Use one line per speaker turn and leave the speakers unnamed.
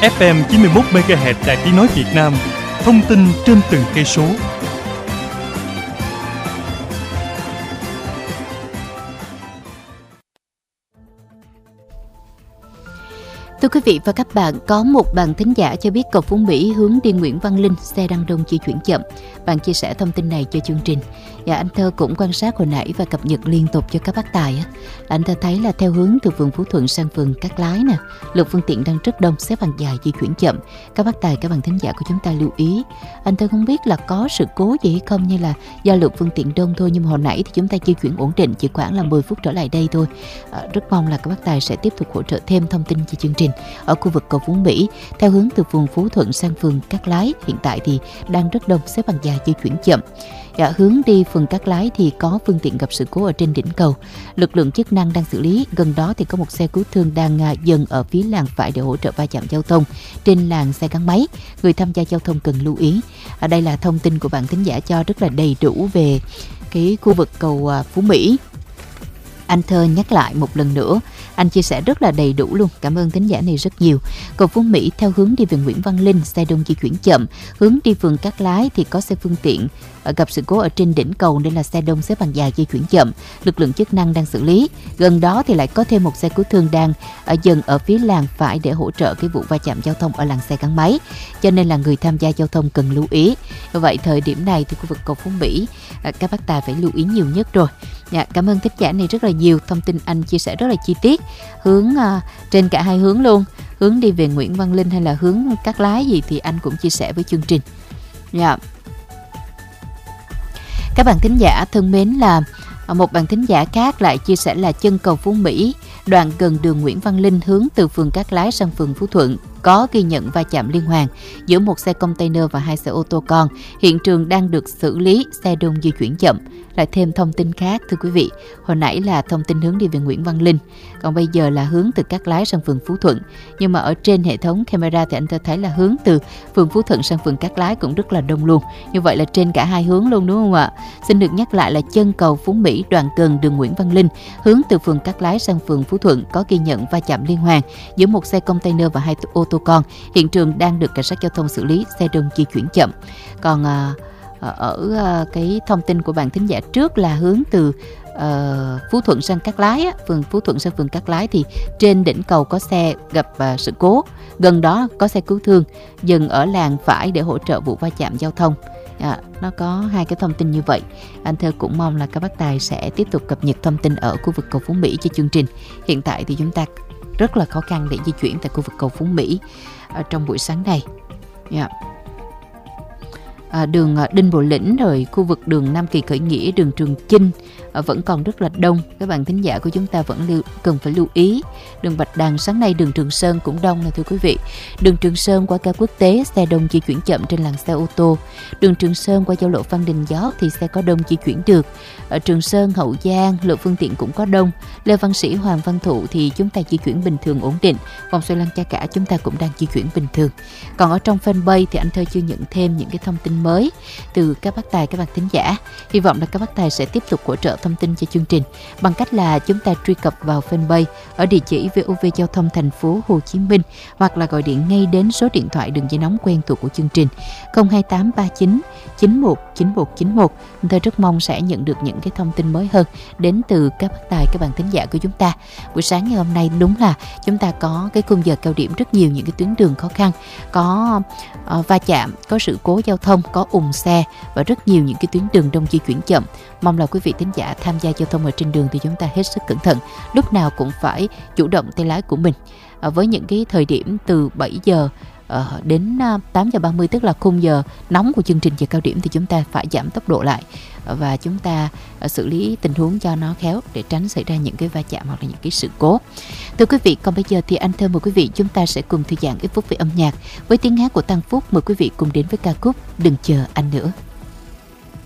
FM 91 MHz Đài Tiếng nói Việt Nam. Thông tin trên từng cây số.
Thưa quý vị và các bạn, có một bạn thính giả cho biết cầu Phú Mỹ hướng đi Nguyễn Văn Linh, xe đang đông di chuyển chậm. Bạn chia sẻ thông tin này cho chương trình. Và anh Thơ cũng quan sát hồi nãy và cập nhật liên tục cho các bác tài. Anh Thơ thấy là theo hướng từ phường Phú Thuận sang phường Cát Lái nè, lượng phương tiện đang rất đông, xếp hàng dài di chuyển chậm. Các bác tài, các bạn thính giả của chúng ta lưu ý. Anh Thơ không biết là có sự cố gì hay không, như là do lượng phương tiện đông thôi, nhưng mà hồi nãy thì chúng ta di chuyển ổn định, chỉ khoảng là 10 phút trở lại đây thôi. Rất mong là các bác tài sẽ tiếp tục hỗ trợ thêm thông tin cho chương trình. Ở khu vực cầu Phú Mỹ theo hướng từ phường Phú Thuận sang phường Cát Lái hiện tại thì đang rất đông, xếp hàng dài di chuyển chậm. Hướng đi phường Cát Lái thì có phương tiện gặp sự cố ở trên đỉnh cầu, lực lượng chức năng đang xử lý. Gần đó thì có một xe cứu thương đang dừng ở phía làn phải để hỗ trợ va chạm giao thông trên làn xe gắn máy. Người tham gia giao thông cần lưu ý. Ở đây là thông tin của bạn thính giả cho rất là đầy đủ về cái khu vực cầu Phú Mỹ. Anh Thơ nhắc lại một lần nữa, anh chia sẻ rất là đầy đủ luôn. Cảm ơn thính giả này rất nhiều. Cầu Phú Mỹ theo hướng đi về Nguyễn Văn Linh, xe đông di chuyển chậm. Hướng đi phường Cát Lái thì có xe phương tiện gặp sự cố ở trên đỉnh cầu nên là xe đông xếp hàng dài di chuyển chậm. Lực lượng chức năng đang xử lý. Gần đó thì lại có thêm một xe cứu thương đang dừng ở phía làn phải để hỗ trợ cái vụ va chạm giao thông ở làn xe gắn máy. Cho nên là người tham gia giao thông cần lưu ý. Vậy thời điểm này thì khu vực cầu Phú Mỹ các bác tài phải lưu ý nhiều nhất rồi. Cảm ơn thính giả này rất là nhiều. Thông tin anh chia sẻ rất là chi tiết. Hướng trên cả hai hướng luôn. Hướng đi về Nguyễn Văn Linh hay là hướng Cát Lái gì thì anh cũng chia sẻ với chương trình. Các bạn thính giả thân mến, là một bạn thính giả khác lại chia sẻ là chân cầu Phú Mỹ, đoạn gần đường Nguyễn Văn Linh hướng từ phường Cát Lái sang phường Phú Thuận có ghi nhận va chạm liên hoàn giữa một xe container và hai xe ô tô con. Hiện trường đang được xử lý, xe đông di chuyển chậm. Lại thêm thông tin khác thưa quý vị. Hồi nãy là thông tin hướng đi về Nguyễn Văn Linh, còn bây giờ là hướng từ Cát Lái sang phường Phú Thuận. Nhưng mà ở trên hệ thống camera thì anh thấy là hướng từ phường Phú Thuận sang phường Cát Lái cũng rất là đông luôn. Như vậy là trên cả hai hướng luôn, đúng không ạ? Xin được nhắc lại là chân cầu Phú Mỹ, đoạn gần đường Nguyễn Văn Linh hướng từ phường Cát Lái sang phường Phú Thuận có ghi nhận va chạm liên hoàn giữa một xe container và hai ô tô con. Hiện trường đang được cảnh sát giao thông xử lý, xe đông di chuyển chậm. Còn ở cái thông tin của bạn thính giả trước là hướng từ Phú Thuận sang Cát Lái, phường Phú Thuận sang phường Cát Lái thì trên đỉnh cầu có xe gặp sự cố. Gần đó có xe cứu thương dừng ở làn phải để hỗ trợ vụ va chạm giao thông. Nó có hai cái thông tin như vậy. Anh Thơ cũng mong là các bác tài sẽ tiếp tục cập nhật thông tin ở khu vực cầu Phú Mỹ cho chương trình. Hiện tại thì chúng ta rất là khó khăn để di chuyển tại khu vực cầu Phú Mỹ trong buổi sáng này. Đường Đinh Bộ Lĩnh, rồi khu vực đường Nam Kỳ Khởi Nghĩa, đường Trường Chinh vẫn còn rất là đông. Các bạn thính giả của chúng ta vẫn cần phải lưu ý. Đường Bạch Đằng sáng nay đường Trường Sơn cũng đông nè thưa quý vị. Đường Trường Sơn qua ga quốc tế xe đông di chuyển chậm trên làn xe ô tô. Đường Trường Sơn qua giao lộ Phan Đình Giót thì xe có đông di chuyển được. Ở Trường Sơn Hậu Giang lượng phương tiện cũng có đông. Lê Văn Sĩ Hoàng Văn Thụ thì chúng ta di chuyển bình thường ổn định. Vòng xoay Lăng Cha Cả chúng ta cũng đang di chuyển bình thường. Còn ở trong fanpage thì anh Thơ chưa nhận thêm những cái thông tin mới từ các bác tài, các bạn thính giả. Hy vọng là các bác tài sẽ tiếp tục hỗ trợ thông tin cho chương trình bằng cách là chúng ta truy cập vào fanpage ở địa chỉ VOV Giao thông thành phố Hồ Chí Minh, hoặc là gọi điện ngay đến số điện thoại đường dây nóng quen thuộc của chương trình 02839 919191. Tôi rất mong sẽ nhận được những cái thông tin mới hơn đến từ các bác tài, các bạn thính giả của chúng ta. Buổi sáng ngày hôm nay đúng là chúng ta có cái khung giờ cao điểm rất nhiều những cái tuyến đường khó khăn, có va chạm, có sự cố giao thông, có ùn xe và rất nhiều những cái tuyến đường đông di chuyển chậm. Mong là quý vị thính giả tham gia giao thông ở trên đường thì chúng ta hết sức cẩn thận, lúc nào cũng phải chủ động tay lái của mình. Với những cái thời điểm từ 7 giờ đến 8 giờ 30, tức là khung giờ nóng của chương trình giờ cao điểm, thì chúng ta phải giảm tốc độ lại và chúng ta xử lý tình huống cho nó khéo để tránh xảy ra những cái va chạm hoặc là những cái sự cố. Thưa quý vị, còn bây giờ thì anh Thơ mời quý vị chúng ta sẽ cùng thư giãn ít phút về âm nhạc với tiếng hát của Tăng Phúc. Mời quý vị cùng đến với ca khúc Đừng Chờ Anh Nữa.